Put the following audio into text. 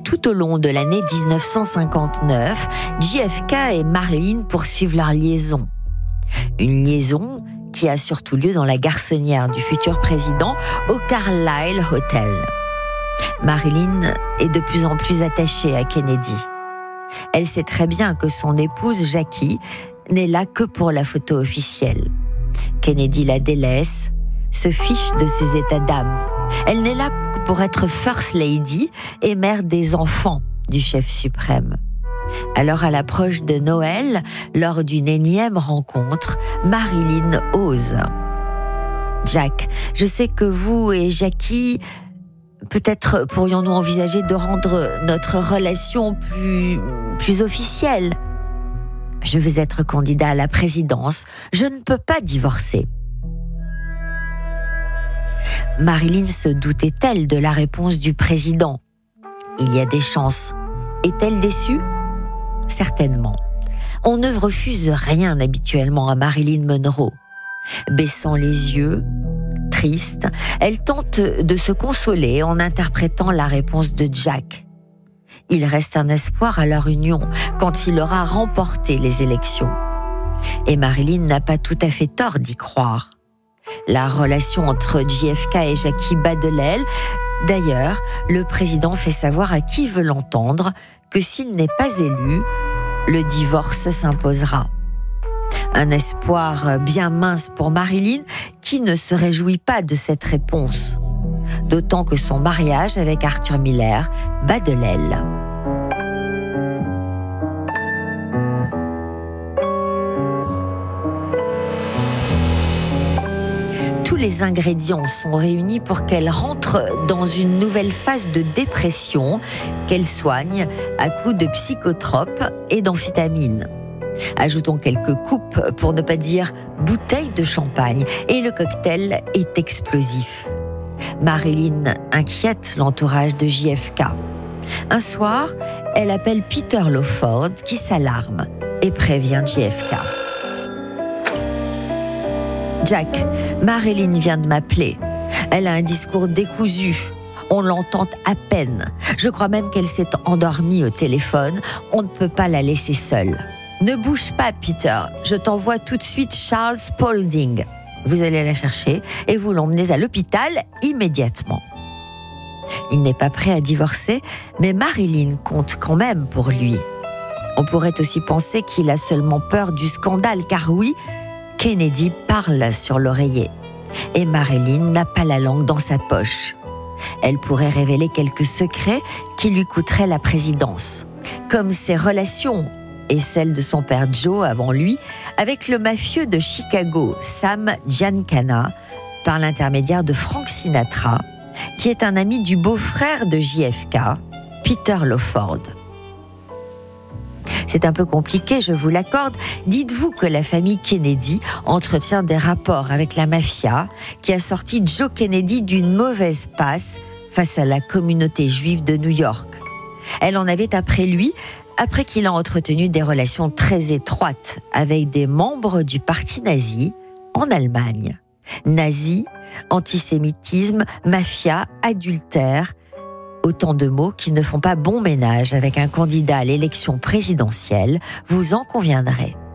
Tout au long de l'année 1959, JFK et Marilyn poursuivent leur liaison. Une liaison qui a surtout lieu dans la garçonnière du futur président au Carlyle Hotel. Marilyn est de plus en plus attachée à Kennedy. Elle sait très bien que son épouse Jackie n'est là que pour la photo officielle. Kennedy la délaisse, se fiche de ses états d'âme. Elle n'est là que pour être First Lady et mère des enfants du chef suprême. Alors, à l'approche de Noël, lors d'une énième rencontre, Marilyn ose. « Jack, je sais que vous et Jackie, peut-être pourrions-nous envisager de rendre notre relation plus officielle. Je veux être candidat à la présidence, je ne peux pas divorcer. » Marilyn se doutait-elle de la réponse du président? Il y a des chances. Est-elle déçue? Certainement. On ne refuse rien habituellement à Marilyn Monroe. Baissant les yeux, triste, elle tente de se consoler en interprétant la réponse de Jack. Il reste un espoir à leur union quand il aura remporté les élections. Et Marilyn n'a pas tout à fait tort d'y croire. La relation entre JFK et Jackie bat de l'aile. D'ailleurs, le président fait savoir à qui veut l'entendre que s'il n'est pas élu, le divorce s'imposera. Un espoir bien mince pour Marilyn qui ne se réjouit pas de cette réponse. D'autant que son mariage avec Arthur Miller bat de l'aile. Tous les ingrédients sont réunis pour qu'elle rentre dans une nouvelle phase de dépression qu'elle soigne à coups de psychotropes et d'amphétamines. Ajoutons quelques coupes, pour ne pas dire bouteilles de champagne, et le cocktail est explosif. Marilyn inquiète l'entourage de JFK. Un soir, elle appelle Peter Lawford qui s'alarme et prévient JFK. « Jack, Marilyn vient de m'appeler. Elle a un discours décousu. On l'entend à peine. Je crois même qu'elle s'est endormie au téléphone. On ne peut pas la laisser seule. Ne bouge pas, Peter. Je t'envoie tout de suite Charles Spaulding. Vous allez la chercher et vous l'emmenez à l'hôpital immédiatement. » Il n'est pas prêt à divorcer, mais Marilyn compte quand même pour lui. On pourrait aussi penser qu'il a seulement peur du scandale, car oui, Kennedy parle sur l'oreiller. Et Marilyn n'a pas la langue dans sa poche. Elle pourrait révéler quelques secrets qui lui coûteraient la présidence, comme ses relations et celles de son père Joe avant lui avec le mafieux de Chicago, Sam Giancana, par l'intermédiaire de Frank Sinatra, qui est un ami du beau-frère de JFK, Peter Lawford. C'est un peu compliqué, je vous l'accorde. Dites-vous que la famille Kennedy entretient des rapports avec la mafia qui a sorti Joe Kennedy d'une mauvaise passe face à la communauté juive de New York. Elle en avait après lui, après qu'il a entretenu des relations très étroites avec des membres du parti nazi en Allemagne. Nazi, antisémitisme, mafia, adultère, autant de mots qui ne font pas bon ménage avec un candidat à l'élection présidentielle, vous en conviendrez.